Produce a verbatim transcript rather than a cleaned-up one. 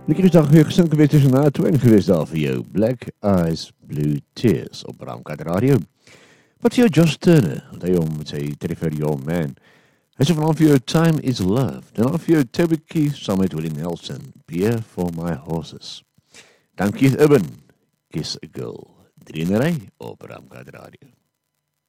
Ek is dag weer gesink geweest tussen na twee geweest daar vir jou. Black Eyes, Blue Tears op Ramkat Radio. Wat vir jou Josh Turner, want hy om met sy treffer Your Man. Hy sê vanaf vir jou Time is Love. Dan af vir jou Toby Keith saam met Willie Nelson, Beer for My Horses. Dan Keith Urban, Kiss a Girl. Drie in 'n ry op Ramkat Radio.